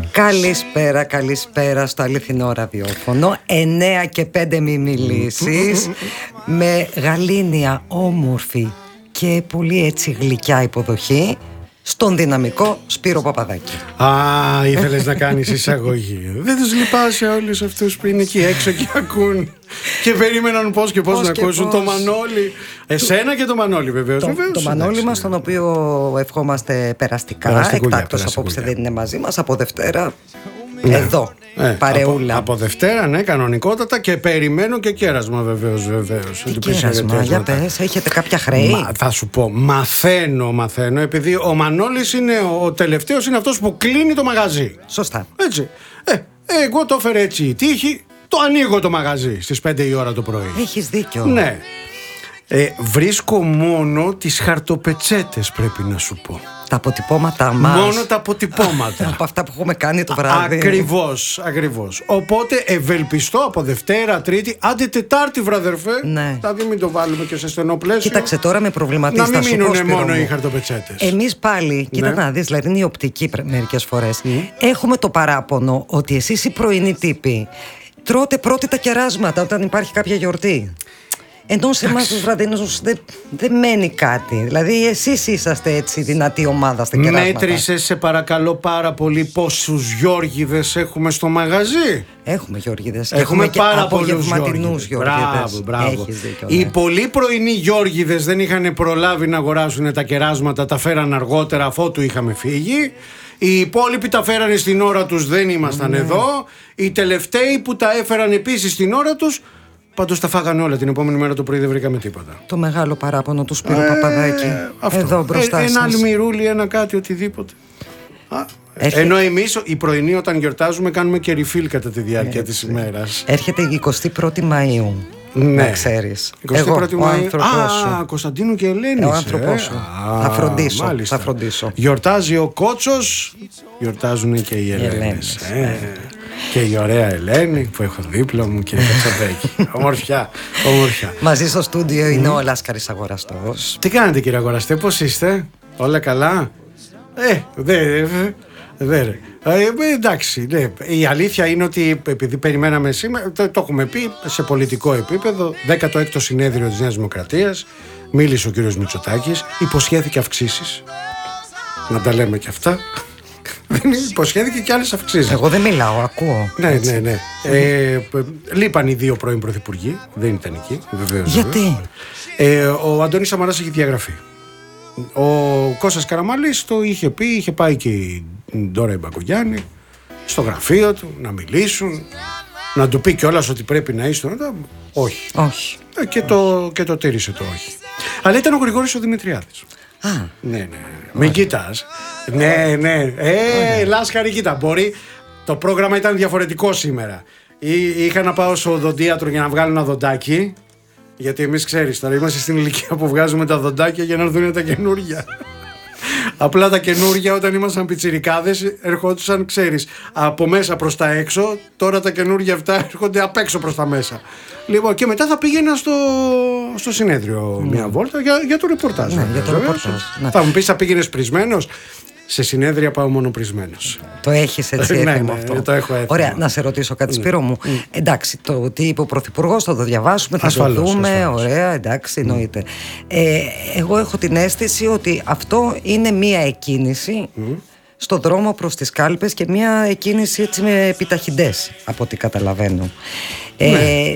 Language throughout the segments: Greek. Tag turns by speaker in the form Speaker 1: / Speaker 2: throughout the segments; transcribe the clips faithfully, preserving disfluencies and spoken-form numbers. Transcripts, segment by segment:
Speaker 1: Καλησπέρα, καλησπέρα στο αληθινό ραδιόφωνο. εννέα και πέντε μη μιλήσεις. Με γαλήνια, όμορφη και πολύ έτσι γλυκιά υποδοχή στον δυναμικό Σπύρο Παπαδάκη.
Speaker 2: Α, ήθελες να κάνεις εισαγωγή. Δεν τους λυπάσαι όλους αυτούς που είναι εκεί έξω και ακούν και περίμεναν πώς και πώς, πώς να και ακούσουν πώς. Το Μανώλη. Εσένα και το Μανώλη βεβαίως.
Speaker 1: Το,
Speaker 2: βεβαίως,
Speaker 1: το Μανώλη μας, τον οποίο ευχόμαστε περαστικά. Εκτάκτως απόψε δεν είναι μαζί μας από Δευτέρα. Ναι. Εδώ, ε, παρεούλα.
Speaker 2: Από, από Δευτέρα, ναι, κανονικότατα, και περιμένω και κέρασμα βεβαίως. βεβαίως.
Speaker 1: Τι κέρασμα, για πες, έχετε κάποια χρέη?
Speaker 2: Μα, θα σου πω, μαθαίνω, μαθαίνω, επειδή ο Μανώλης είναι ο, ο τελευταίος, είναι αυτός που κλείνει το μαγαζί.
Speaker 1: Σωστά.
Speaker 2: Έτσι. Ε, εγώ το έφερε έτσι η τύχη, το ανοίγω το μαγαζί στις πέντε η ώρα το πρωί.
Speaker 1: Έχεις δίκιο.
Speaker 2: Ναι. Ε, βρίσκω μόνο τις χαρτοπετσέτες, πρέπει να σου πω.
Speaker 1: Τα αποτυπώματά μας.
Speaker 2: Μόνο τα αποτυπώματα.
Speaker 1: Από αυτά που έχουμε κάνει το βράδυ.
Speaker 2: Ακριβώς, ακριβώς. Οπότε ευελπιστώ από Δευτέρα, Τρίτη, άντε Τετάρτη, βραδερφέ.
Speaker 1: Ναι.
Speaker 2: Δηλαδή μην το βάλουμε και σε στενό πλαίσιο.
Speaker 1: Κοίταξε, τώρα με προβληματίζει.
Speaker 2: Να μην μείνουν μόνο οι χαρτοπετσέτες.
Speaker 1: Εμείς πάλι, κοίτα ναι. να δεις, δηλαδή είναι η οπτική μερικές φορές. Mm. Έχουμε το παράπονο ότι εσείς οι πρωινοί τύποι τρώτε πρώτοι τα κεράσματα όταν υπάρχει κάποια γιορτή. Ενώ σε εμάς τους βραδινούς δεν δε μένει κάτι. Δηλαδή εσείς είσαστε έτσι δυνατή ομάδα στα κεράσματα.
Speaker 2: Μέτρησες σε παρακαλώ πάρα πολύ πόσους Γιώργηδες έχουμε στο μαγαζί?
Speaker 1: Έχουμε Γιώργηδες.
Speaker 2: Έχουμε, έχουμε πάρα πολλούς
Speaker 1: Γιώργηδες.
Speaker 2: Μπράβο, μπράβο.
Speaker 1: Δίκιο,
Speaker 2: ναι. Οι πολύ πρωινοί Γιώργηδες δεν είχαν προλάβει να αγοράσουν τα κεράσματα, τα φέραν αργότερα αφότου είχαμε φύγει. Οι υπόλοιποι τα φέρανε στην ώρα τους, δεν ήμασταν ναι. εδώ. Οι τελευταίοι που τα έφεραν επίσης στην ώρα τους, πάντως τα φάγανε όλα. Την επόμενη μέρα το πρωί δεν βρήκαμε τίποτα.
Speaker 1: Το μεγάλο παράπονο του Σπύρου ε, Παπαδάκη.
Speaker 2: Αυτό.
Speaker 1: Εδώ μπροστά
Speaker 2: ε,
Speaker 1: σας.
Speaker 2: Ένα αλμυρούλι, ένα κάτι, οτιδήποτε. Α, Έρχε... Ενώ εμείς οι πρωινοί όταν γιορτάζουμε κάνουμε και refill κατά τη διάρκεια της ημέρας.
Speaker 1: Έρχεται η εικοστή πρώτη Μαΐου. Ναι. Να ξέρεις.
Speaker 2: εικοστή πρώτη
Speaker 1: Εγώ, ο άνθρωπός
Speaker 2: σου. Α, Κωνσταντίνου και Ελένης.
Speaker 1: Ο άνθρωπός σου.
Speaker 2: Α,
Speaker 1: θα, φροντίσω,
Speaker 2: μάλιστα.
Speaker 1: θα φροντίσω.
Speaker 2: Γιορτάζει ο Κότσος, γιορτάζουν και οι Ελένες. Ε, και η ωραία Ελένη που έχω δίπλα μου και η Κατσαβέκη. Ομορφιά, ομορφιά.
Speaker 1: Μαζί στο στούντιο είναι ο Λάσκαρης Αγοραστός.
Speaker 2: Τι κάνετε κύριε Αγοραστέ, πώς είστε? Όλα καλά? Ε, δεν... Δε, ε, εντάξει, ναι. Η αλήθεια είναι ότι επειδή περιμέναμε σήμερα, το, το έχουμε πει σε πολιτικό επίπεδο, δέκατο έκτο συνέδριο της Νέας Δημοκρατίας, μίλησε ο κύριος Μητσοτάκης, υποσχέθηκε αυξήσεις. Να τα λέμε και αυτά. Υποσχέθηκε και άλλες αυξήσεις.
Speaker 1: Εγώ δεν μιλάω, ακούω.
Speaker 2: Ναι, ναι, ναι. Ε, λείπαν οι δύο πρώην πρωθυπουργοί, δεν ήταν εκεί, βεβαίως.
Speaker 1: Γιατί?
Speaker 2: Ε, ο Αντώνης Σαμαράς έχει διαγραφεί. Ο Κώστας Καραμανλής το είχε πει, είχε πάει και η Ντόρα Μπακογιάννη στο γραφείο του να μιλήσουν, να του πει κιόλας ότι πρέπει να είσαι. Όχι.
Speaker 1: Όχι.
Speaker 2: Ε, και, το, και το τήρησε το όχι. Αλλά ήταν ο Γρηγόρης ο Δημητριάδης.
Speaker 1: Α.
Speaker 2: Ναι, ναι. Μην κοιτάς. Ναι, ναι. Ε, Λάσκαρη, κοίτα. Μπορεί. Το πρόγραμμα ήταν διαφορετικό σήμερα. Ή, είχα να πάω στο οδοντίατρο για να βγάλω ένα δοντάκι. Γιατί εμείς ξέρεις τώρα είμαστε στην ηλικία που βγάζουμε τα δοντάκια για να έρθουν τα καινούργια. Απλά τα καινούργια όταν ήμασταν πιτσιρικάδες ερχόντουσαν, ξέρεις, από μέσα προς τα έξω. Τώρα τα καινούργια αυτά έρχονται απ' έξω προς τα μέσα. Λοιπόν, και μετά θα πήγαινα στο, στο συνέδριο mm. μια βόλτα για, για το ρεπορτάζ.
Speaker 1: Ναι, για το ρεπορτάζ. Ναι.
Speaker 2: Θα μου πεις, θα πήγαινες πρισμένος? Σε συνέδρια πάω μόνο πρισμένος.
Speaker 1: Το έχεις έτσι έτοιμο
Speaker 2: ναι, ναι,
Speaker 1: αυτό.
Speaker 2: Το έχω έτοιμο.
Speaker 1: Ωραία, να σε ρωτήσω κάτι, Σπύρο μου. Mm. Εντάξει, το τι είπε ο Πρωθυπουργός θα το διαβάσουμε, θα ασφαλώς, το δούμε. Ασφαλώς. Ωραία, εντάξει, εννοείται. Mm. Ε, εγώ έχω την αίσθηση ότι αυτό είναι μία εκκίνηση mm. στο δρόμο προς τις κάλπες και μία εκκίνηση έτσι με επιταχυντές, από ό,τι καταλαβαίνω. Ναι. Ε,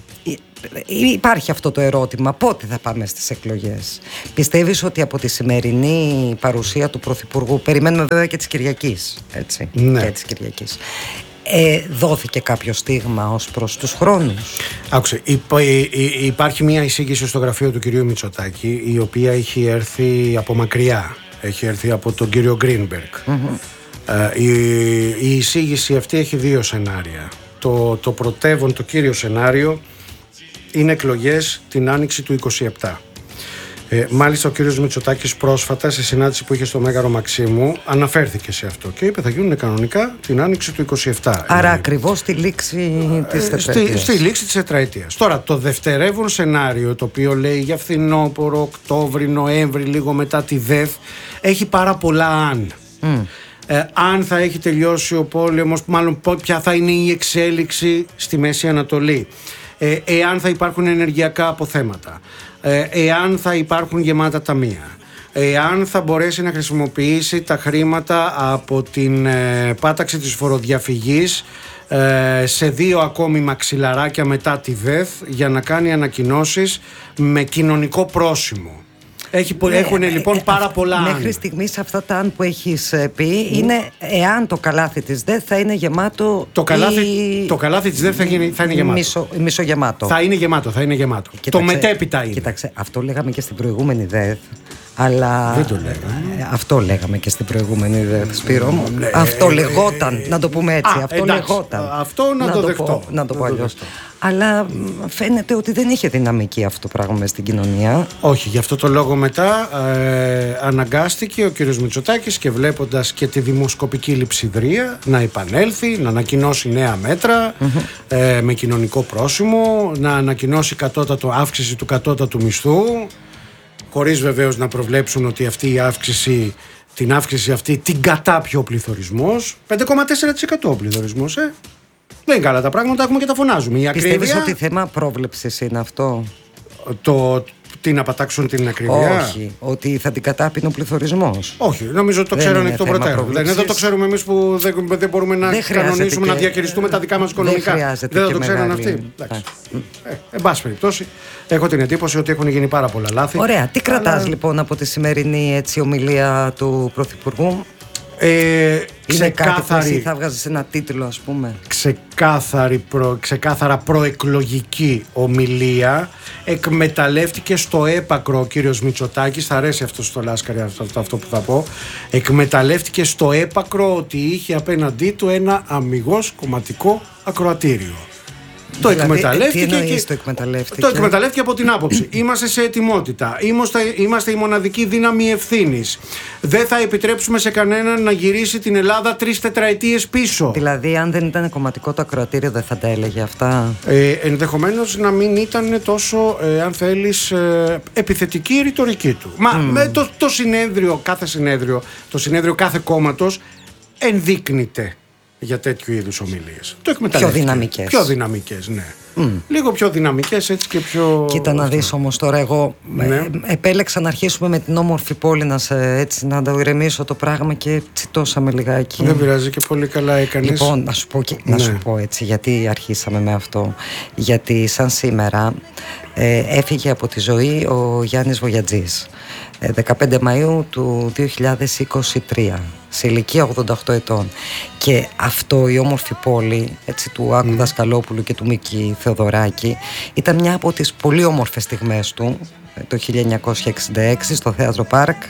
Speaker 1: Υπάρχει αυτό το ερώτημα, πότε θα πάμε στις εκλογές? Πιστεύεις ότι από τη σημερινή παρουσία του Πρωθυπουργού, περιμένουμε βέβαια και της Κυριακής, έτσι,
Speaker 2: ναι.
Speaker 1: και της Κυριακής, ε, δόθηκε κάποιο στίγμα ως προς τους χρόνους?
Speaker 2: Άκουσε, υπά, υπάρχει μια εισήγηση στο γραφείο του κυρίου Μητσοτάκη, η οποία έχει έρθει από μακριά, έχει έρθει από τον κύριο Γκρίνμπεργκ. Mm-hmm. ε, η, η εισήγηση αυτή έχει δύο σενάρια. Το, το πρωτεύον, το κύριο σενάριο είναι εκλογές την άνοιξη του είκοσι επτά. Ε, μάλιστα ο κύριος Μητσοτάκης πρόσφατα σε συνάντηση που είχε στο Μέγαρο Μαξίμου αναφέρθηκε σε αυτό και είπε θα γίνουν κανονικά την άνοιξη του είκοσι επτά.
Speaker 1: Άρα ε, ακριβώς στη λήξη της τετραετίας.
Speaker 2: Στη, στη λήξη της τετραετίας. Τώρα το δευτερεύον σενάριο, το οποίο λέει για φθινόπωρο, Οκτώβρη, Νοέμβρη, λίγο μετά τη ΔΕΘ, έχει πάρα πολλά αν. Mm. ε, αν θα έχει τελειώσει ο πόλεμος, μάλλον ποια θα είναι η εξέλιξη στη Μέση Ανατολή, ε, εάν θα υπάρχουν ενεργειακά αποθέματα, ε, εάν θα υπάρχουν γεμάτα ταμεία, εάν θα μπορέσει να χρησιμοποιήσει τα χρήματα από την ε, πάταξη της φοροδιαφυγής ε, σε δύο ακόμη μαξιλαράκια μετά τη ΔΕΘ για να κάνει ανακοινώσεις με κοινωνικό πρόσημο. Έχει, ναι, έχουν λοιπόν ε, πάρα πολλά αν.
Speaker 1: Μέχρι στιγμής αυτά τα αν που έχεις πει mm. είναι εάν το καλάθι της ΔΕΘ θα είναι γεμάτο.
Speaker 2: Το καλάθι, ή... το καλάθι της ΔΕΘ θα, γίνει, θα είναι γεμάτο.
Speaker 1: Μισο, μισογεμάτο.
Speaker 2: Θα είναι γεμάτο, θα είναι γεμάτο. Κοίταξε, το μετέπειτα είναι.
Speaker 1: Κοίταξε, αυτό λέγαμε και στην προηγούμενη ΔΕΘ. Αλλά
Speaker 2: δεν το λέγαμε.
Speaker 1: Αυτό λέγαμε και στην προηγούμενη ΔΕΘ, Σπύρο μου. Ναι, αυτό ε, λεγόταν, ε, να το πούμε έτσι. Α, αυτό
Speaker 2: εντάξει,
Speaker 1: λεγόταν.
Speaker 2: Αυτό να, να το, το δεχτώ.
Speaker 1: Πω, να το πω αλλιώς. Αλλά φαίνεται ότι δεν είχε δυναμική αυτό το πράγμα μες στην κοινωνία.
Speaker 2: Όχι, γι' αυτό το λόγο μετά ε, αναγκάστηκε ο κύριος Μητσοτάκης και βλέποντας και τη δημοσκοπική λειψιδρία να επανέλθει, να ανακοινώσει νέα μέτρα mm-hmm. ε, με κοινωνικό πρόσημο, να ανακοινώσει κατώτατο, αύξηση του κατώτατου μισθού, χωρίς βεβαίως να προβλέψουν ότι αυτή η αύξηση, την αύξηση αυτή την κατάπιε ο πληθωρισμός. πέντε κόμμα τέσσερα τοις εκατό ο πληθωρισμός, ε. Δεν είναι καλά τα πράγματα, έχουμε και τα φωνάζουμε. Η ακρίβεια...
Speaker 1: Πιστεύεις ότι θέμα πρόβλεψης είναι αυτό?
Speaker 2: Το, τι να πατάξουν την ακρίβεια?
Speaker 1: Όχι, ότι θα την κατάπινε ο πληθωρισμός.
Speaker 2: Όχι, νομίζω ότι το ξέρουν εκ των προτέρων. Δεν εδώ το ξέρουμε εμείς που δεν, δεν μπορούμε να δεν κανονίσουμε, και... να διαχειριστούμε τα δικά μας οικονομικά.
Speaker 1: Δεν,
Speaker 2: δεν θα το ξέρουν αυτοί. Ε, εν πάση περιπτώσει, έχω την εντύπωση ότι έχουν γίνει πάρα πολλά λάθη.
Speaker 1: Ωραία. Τι αλλά... κρατάς λοιπόν από τη σημερινή έτσι, ομιλία του Πρωθυπουργού?
Speaker 2: Ε,
Speaker 1: είναι κάτι που εσύ θα βγάζεις ένα τίτλο, ας πούμε.
Speaker 2: Ξεκάθαρη προ, ξεκάθαρα προεκλογική ομιλία. Εκμεταλλεύτηκε στο έπακρο ο κύριος Μητσοτάκης. Θα αρέσει αυτό στο Λάσκαρη αυτό, αυτό που θα πω. Εκμεταλλεύτηκε στο έπακρο ότι είχε απέναντί του ένα αμιγώς κομματικό ακροατήριο. Το δηλαδή, εκμεταλλεύτηκε.
Speaker 1: Τι εννοείς το εκμεταλλεύτηκε?
Speaker 2: Το εκμεταλλεύτηκε από την άποψη. Είμαστε σε ετοιμότητα. Είμαστε, είμαστε η μοναδική δύναμη ευθύνης. Δεν θα επιτρέψουμε σε κανέναν να γυρίσει την Ελλάδα τρεις τετραετίες πίσω.
Speaker 1: Δηλαδή, αν δεν ήταν κομματικό το ακροατήριο, δεν θα τα έλεγε αυτά.
Speaker 2: Ε, ενδεχομένως να μην ήταν τόσο, ε, αν θέλεις, ε, επιθετική η ρητορική του. Μα mm. με το, το συνέδριο, κάθε συνέδριο, το συνέδριο κάθε κόμματος ενδείκνυται για τέτοιου είδους ομιλίες. Το εκμεταλλεύτηκε.
Speaker 1: Πιο δυναμικές.
Speaker 2: Πιο δυναμικές, ναι. Mm. Λίγο πιο δυναμικές, έτσι και πιο...
Speaker 1: Κοίτα να δεις όμως τώρα, εγώ ναι. ε, επέλεξα να αρχίσουμε με την όμορφη πόλη, να, σε, έτσι, να το ηρεμήσω το πράγμα και τσιτώσαμε λιγάκι.
Speaker 2: Δεν πειράζει, και πολύ καλά έκανες.
Speaker 1: Λοιπόν, να σου πω, και, ναι. να σου πω έτσι, γιατί αρχίσαμε με αυτό. Γιατί σαν σήμερα ε, έφυγε από τη ζωή ο Γιάννης Βογιατζής. δεκαπέντε Μαΐου του δύο χιλιάδες είκοσι τρία, σε ηλικία ογδόντα οκτώ ετών. Και αυτό, η όμορφη πόλη, έτσι, του Άκου mm. Δασκαλόπουλου και του Μίκη Θεοδωράκη, ήταν μια από τις πολύ όμορφες στιγμές του το χίλια εννιακόσια εξήντα έξι στο Θέατρο Πάρκ,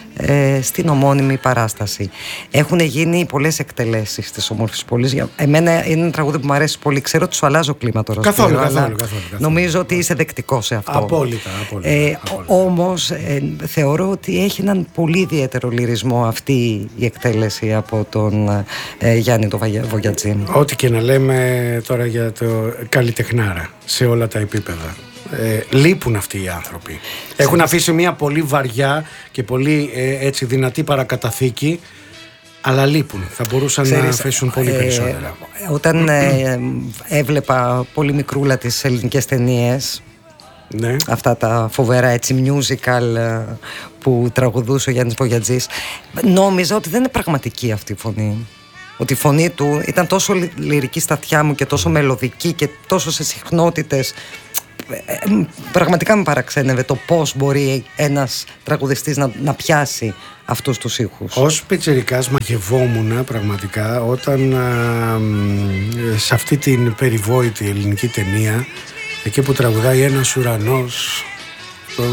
Speaker 1: ε, στην ομώνυμη παράσταση. Έχουν γίνει πολλές εκτελέσεις της όμορφης πόλης. Για εμένα είναι ένα τραγούδι που μου αρέσει πολύ. Ξέρω ότι σου αλλάζω κλίμα τώρα.
Speaker 2: Καθόλου, καθόλου, καθόλου, καθόλου.
Speaker 1: Νομίζω ότι είσαι δεκτικός σε αυτό.
Speaker 2: Απόλυτα, απόλυτα.
Speaker 1: Ε,
Speaker 2: απόλυτα.
Speaker 1: Όμως ε, θεωρώ ότι έχει έναν πολύ ιδιαίτερο λυρισμό αυτή η εκτέλεση από τον ε, Γιάννη τον Βογιατζή.
Speaker 2: Ό,τι και να λέμε τώρα για το καλλιτεχνάρα σε όλα τα επίπεδα. Ε, λείπουν αυτοί οι άνθρωποι. Έχουν αφήσει μια πολύ βαριά και πολύ ε, έτσι δυνατή παρακαταθήκη, αλλά λείπουν. Θα μπορούσαν Ξέρεις, να αφήσουν πολύ ε, περισσότερα.
Speaker 1: Όταν ε, έβλεπα πολύ μικρούλα τις ελληνικές ταινίες, ναι. αυτά τα φοβερά έτσι musical που τραγουδούσε ο Γιάννης Βογιατζής, νόμιζα ότι δεν είναι πραγματική αυτή η φωνή. Ότι η φωνή του ήταν τόσο λυρική στα αυτιά μου και τόσο μελωδική και τόσο σε συχνότητες. Πραγματικά με παραξένευε το πώς μπορεί ένας τραγουδιστής να, να πιάσει αυτούς τους ήχους.
Speaker 2: Ως πιτσιρικάς μαγευόμουνα πραγματικά όταν α, σε αυτή την περιβόητη ελληνική ταινία, εκεί που τραγουδάει ένας ουρανός, το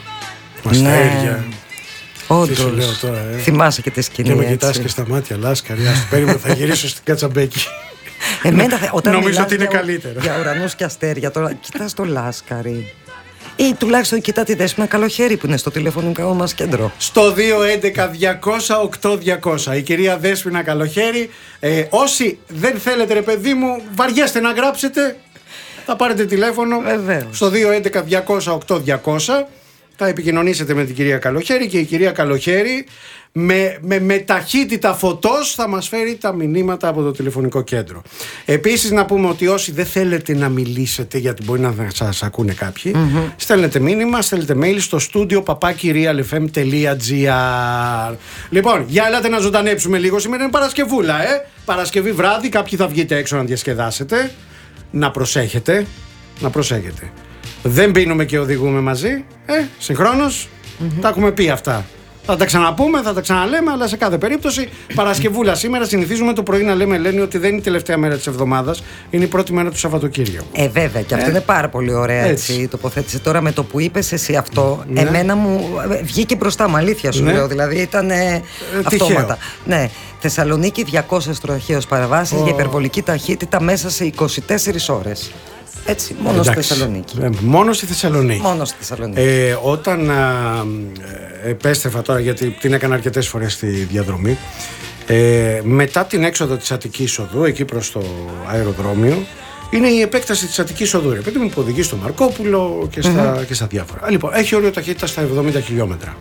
Speaker 2: μαστέρια.
Speaker 1: Όντως, ε? θυμάσαι και τη σκηνή.
Speaker 2: Και με κοιτάς και στα μάτια, Λάσκαρη, ας περίμενα, θα γυρίσω στην Κατσαμπέκη.
Speaker 1: Εμένα, όταν
Speaker 2: νομίζω ότι είναι
Speaker 1: για,
Speaker 2: καλύτερο.
Speaker 1: Για ουρανούς και αστέρια, τώρα κοιτάς το Λάσκαρη. Ή τουλάχιστον κοιτά τη Δέσποινα Καλοχέρη που είναι στο τηλεφωνικό μας κέντρο.
Speaker 2: Στο δύο έντεκα διακόσια οκτώ διακόσια. Η κυρία Δέσποινα Καλοχέρη. Ε, όσοι δεν θέλετε, ρε παιδί μου, βαριέστε να γράψετε. Θα πάρετε τηλέφωνο.
Speaker 1: Βεβαίως.
Speaker 2: Στο δύο έντεκα διακόσια οκτώ διακόσια. θα επικοινωνήσετε με την κυρία Καλοχέρη και η κυρία Καλοχέρη με, με, με ταχύτητα φωτός θα μας φέρει τα μηνύματα από το τηλεφωνικό κέντρο. Επίσης να πούμε ότι όσοι δεν θέλετε να μιλήσετε, γιατί μπορεί να σας ακούνε κάποιοι, mm-hmm. στέλνετε μήνυμα, στέλνετε mail στο στούντιο παπάκι real f m τελεία g r. Λοιπόν, για ελάτε να ζωντανέψουμε λίγο. Σήμερα είναι Παρασκευούλα, ε! Παρασκευή βράδυ, κάποιοι θα βγείτε έξω να διασκεδάσετε. Να προσέχετε, να προσέχετε. Δεν πίνουμε και οδηγούμε μαζί, ε, συγχρόνως, mm-hmm. τα έχουμε πει αυτά. Θα τα ξαναπούμε, θα τα ξαναλέμε, αλλά σε κάθε περίπτωση Παρασκευούλα σήμερα. Συνηθίζουμε το πρωί να λέμε, Ελένη, ότι δεν είναι η τελευταία μέρα της εβδομάδας, είναι η πρώτη μέρα του Σαββατοκύριακου.
Speaker 1: Ε, βέβαια, και αυτό ε? είναι πάρα πολύ ωραία έτσι, έτσι, η τοποθέτηση. Τώρα με το που είπες εσύ αυτό, ναι. εμένα μου βγήκε μπροστά μου, αλήθεια σου ναι. λέω. Δηλαδή ήταν ε, αυτόματα. Ναι. Θεσσαλονίκη διακόσιες τροχαίως παραβάσεις oh. για υπερβολική ταχύτητα μέσα σε είκοσι τέσσερις ώρες. Έτσι, μόνο στη Θεσσαλονίκη.
Speaker 2: Ε, μόνο στη Θεσσαλονίκη.
Speaker 1: Μόνο στη Θεσσαλονίκη.
Speaker 2: Ε, όταν α, επέστρεφα τώρα, γιατί την έκανα αρκετές φορές στη διαδρομή, ε, μετά την έξοδο της Αττικής Οδού, εκεί προς το αεροδρόμιο, είναι η επέκταση της Αττικής Οδού. Επειδή μου οδηγεί στο Μαρκόπουλο και στα, mm-hmm. και στα διάφορα. Λοιπόν, έχει όριο ταχύτητα στα εβδομήντα χιλιόμετρα.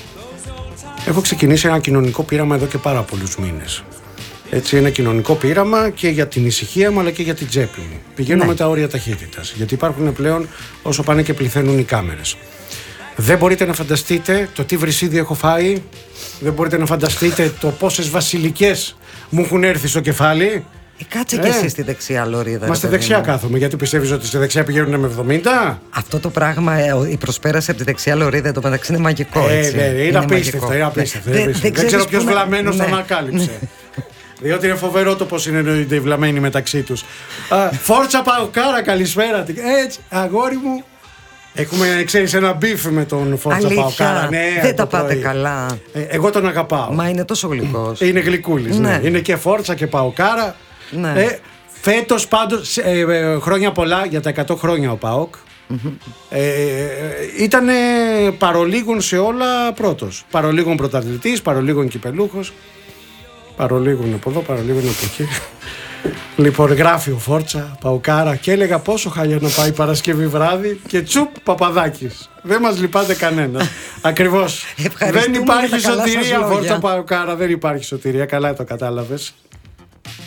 Speaker 2: Έχω ξεκινήσει ένα κοινωνικό πείραμα εδώ και πάρα πολλούς μήνες. Έτσι, ένα κοινωνικό πείραμα και για την ησυχία μου αλλά και για την τσέπη μου. Πηγαίνω ναι. με τα όρια ταχύτητας. Γιατί υπάρχουν πλέον όσο πάνε και πληθαίνουν οι κάμερες. Δεν μπορείτε να φανταστείτε το τι βρυσίδι έχω φάει. Δεν μπορείτε να φανταστείτε το πόσες βασιλικές μου έχουν έρθει στο κεφάλι.
Speaker 1: Ε, κάτσε ε, και εσύ στη δεξιά λωρίδα.
Speaker 2: Μα στη δεξιά μου. Κάθομαι. Γιατί πιστεύεις ότι στη δεξιά πηγαίνουν με εβδομήντα.
Speaker 1: Αυτό το πράγμα, η προσπέραση από τη δεξιά λωρίδα το μεταξύ είναι μαγικό. Έτσι.
Speaker 2: Ε, ναι, είναι απίστευτο. Είναι απίστευτο. Δεν, δεν, δεν ξέρω ποιος βλαμμένος ναι. τον ανακάλυψε. Διότι είναι φοβερό το πώς είναι οι βλαμμένοι μεταξύ τους. Φόρτσα Παοκάρα, καλησπέρα. Έτσι, αγόρι μου. Έχουμε, ξέρεις, ένα μπιφ με τον Φόρτσα Παοκάρα. Ναι,
Speaker 1: δεν τα πάτε καλά.
Speaker 2: Ε, εγώ τον αγαπάω.
Speaker 1: Μα είναι τόσο γλυκός.
Speaker 2: Είναι γλυκούλης. Ναι. Ναι. Είναι και Φόρτσα και Παοκάρα. Ναι. Ε, φέτος πάντως, ε, ε, χρόνια πολλά για τα εκατό χρόνια ο ΠΑΟΚ. Mm-hmm. Ε, ήταν παρολίγων σε όλα πρώτος. Παρολίγων πρωταθλητής, παρολίγων κυπελούχος. Παρολίγων από εδώ, παρολίγων από εκεί. Λοιπόν, γράφει ο Φόρτσα Παοκάρα και έλεγα πόσο χαλιά να πάει Παρασκευή βράδυ και τσουπ Παπαδάκης. Δεν μας λυπάται κανένας. Ακριβώς. Δεν υπάρχει σωτηρία, Φόρτσα Παοκάρα, δεν υπάρχει σωτηρία. Καλά το κατάλαβες.